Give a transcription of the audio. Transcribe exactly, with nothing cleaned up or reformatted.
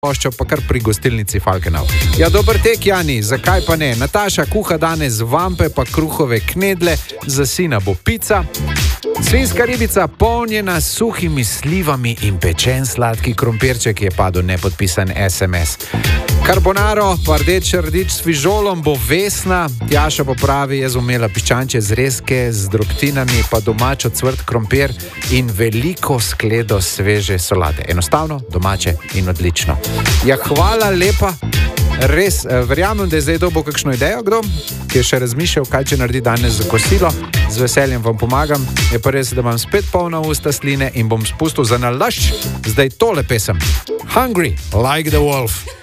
Oščo pa kar pri gostilnici Falkenau. Ja, dober tek, Jani, zakaj pa ne? Nataša kuha danes vampe pa kruhove knedle, za sina bo pica. Svinska ribica polnjena s suhimi slivami in pečen sladki krompirček, je padel nepodpisan es em es. Carbonaro pa rdeč rdič s fižolom bo Vesna. Tjaša pa pravi, jaz umela piščančje zrezke z drobtinami, pa domačo cvrt krompir in veliko skledo sveže solate. Enostavno, domače in odlično. Ja, hvala lepa. Res, verjamem, da je zdaj dobil kakšno idejo, kdo, ki je še razmišljal, kaj če naredi danes za kosilo. Z veseljem vam pomagam. Je pa res, da imam spet polna usta sline in bom spustil za nalašč zdaj tole pesem. Hungry like the wolf.